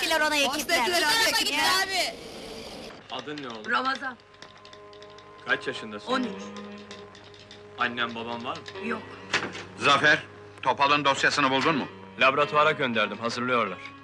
verdiler ona ekipler. Posta Bu tarafa ekipler. git abi. Adın ne oğlum? Ramazan, Kaç yaşındasın? 13. Annen baban var mı? Yok. Zafer, Topal'ın dosyasını buldun mu? Laboratuvara gönderdim, hazırlıyorlar.